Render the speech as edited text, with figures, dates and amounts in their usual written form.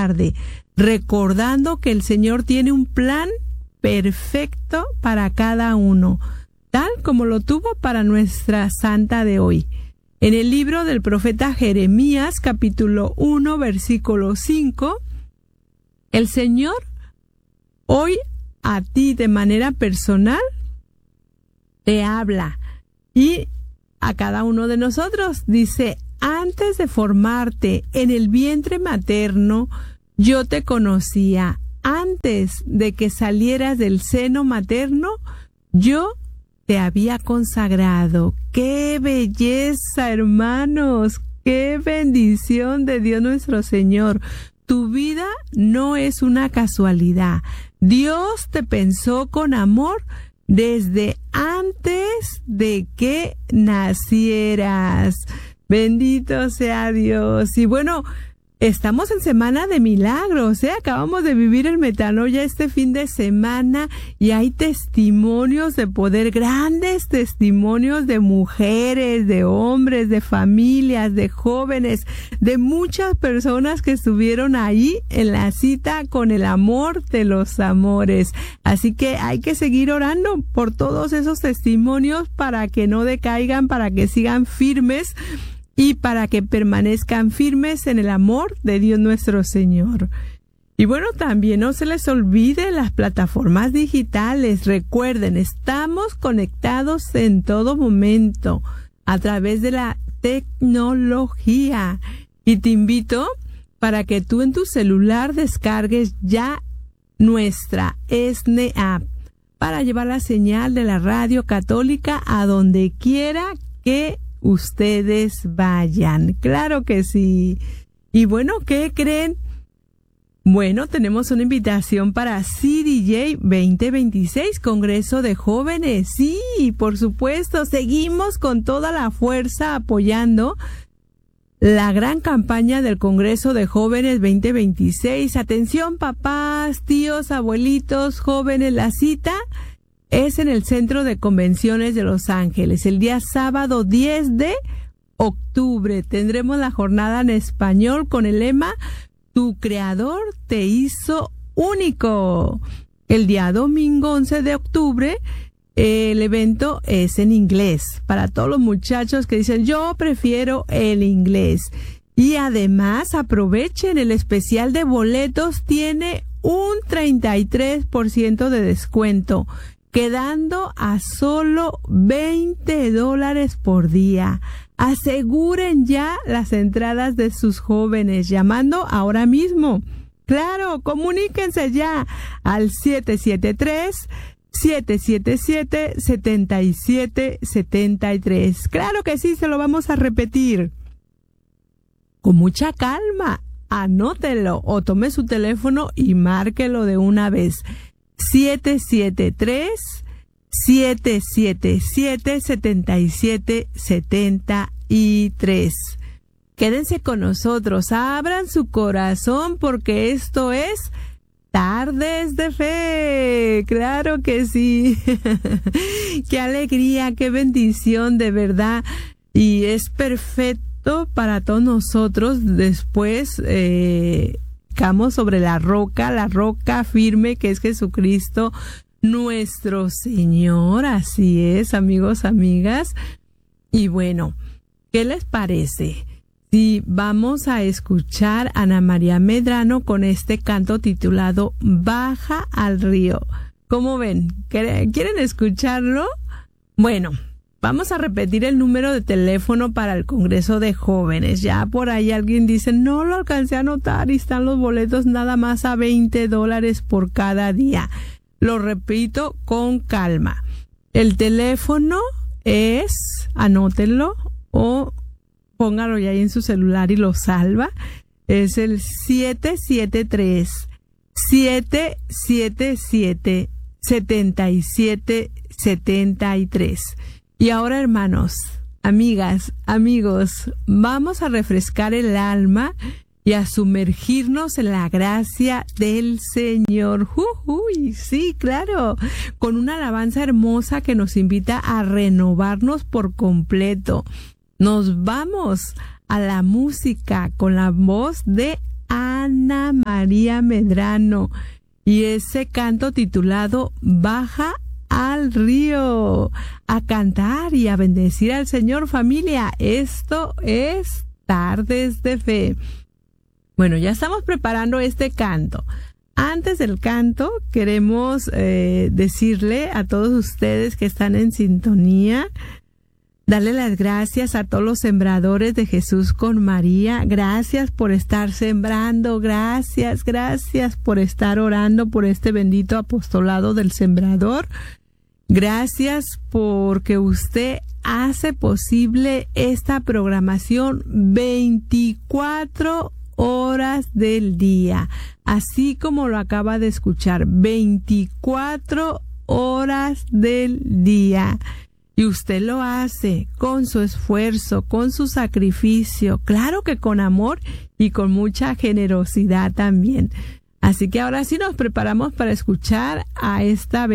tarde, recordando que el Señor tiene un plan perfecto para cada uno, tal como lo tuvo para nuestra santa de hoy. En el libro del profeta Jeremías, capítulo 1, versículo 5, el Señor hoy a ti de manera personal te habla y a cada uno de nosotros dice: antes de formarte en el vientre materno, yo te conocía. Antes de que salieras del seno materno, yo te había consagrado. ¡Qué belleza, hermanos! ¡Qué bendición de Dios nuestro Señor! Tu vida no es una casualidad. Dios te pensó con amor desde antes de que nacieras. Bendito sea Dios. Y bueno, estamos en semana de milagros, acabamos de vivir el Metanoia este fin de semana y hay testimonios de poder, grandes testimonios de mujeres, de hombres, de familias, de jóvenes, de muchas personas que estuvieron ahí en la cita con el amor de los amores. Así que hay que seguir orando por todos esos testimonios para que no decaigan, para que sigan firmes y para que permanezcan firmes en el amor de Dios nuestro Señor. Y bueno, también no se les olvide las plataformas digitales. Recuerden, estamos conectados en todo momento a través de la tecnología. Y te invito para que tú en tu celular descargues ya nuestra ESNE App para llevar la señal de la radio católica a donde quiera que ustedes vayan. Claro que sí. Y bueno, ¿qué creen? Bueno, tenemos una invitación para CDJ 2026, Congreso de Jóvenes. Sí, por supuesto, seguimos con toda la fuerza apoyando la gran campaña del Congreso de Jóvenes 2026. Atención, papás, tíos, abuelitos, jóvenes, la cita es en el Centro de Convenciones de Los Ángeles. El día sábado 10 de octubre tendremos la jornada en español con el lema Tu Creador te hizo único. El día domingo 11 de octubre el evento es en inglés para todos los muchachos que dicen yo prefiero el inglés. Y además aprovechen el especial de boletos, tiene un 33% de descuento, quedando a solo $20 por día. Aseguren ya las entradas de sus jóvenes llamando ahora mismo. Claro, comuníquense ya al 773-777-7773. Claro que sí, se lo vamos a repetir. Con mucha calma, anótelo o tome su teléfono y márquelo de una vez. 773-777-7773. Quédense con nosotros, abran su corazón porque esto es Tardes de Fe. Claro que sí. Qué alegría, qué bendición, de verdad. Y es perfecto para todos nosotros. Después caemos sobre la roca firme que es Jesucristo nuestro Señor. Así es, amigos, amigas. Y bueno, ¿qué les parece si vamos a escuchar a Ana María Medrano con este canto titulado Baja al río? ¿Cómo ven? ¿Quieren escucharlo? Bueno, vamos a repetir el número de teléfono para el Congreso de Jóvenes. Ya por ahí alguien dice, no lo alcancé a anotar y están los boletos nada más a $20 por cada día. Lo repito con calma. El teléfono es, anótenlo o póngalo ya ahí en su celular y lo salva. Es el 773-777-7773. Y ahora, hermanos, amigas, amigos, vamos a refrescar el alma y a sumergirnos en la gracia del Señor. Sí, claro, con una alabanza hermosa que nos invita a renovarnos por completo. Nos vamos a la música con la voz de Ana María Medrano y ese canto titulado Baja al río, a cantar y a bendecir al Señor, familia. Esto es Tardes de Fe. Bueno, ya estamos preparando este canto. Antes del canto, queremos decirle a todos ustedes que están en sintonía, darle las gracias a todos los sembradores de Jesús con María. Gracias por estar sembrando, gracias por estar orando por este bendito apostolado del sembrador. Gracias porque usted hace posible esta programación 24 horas del día, así como lo acaba de escuchar, 24 horas del día. Y usted lo hace con su esfuerzo, con su sacrificio, claro que con amor y con mucha generosidad también. Así que ahora sí nos preparamos para escuchar a esta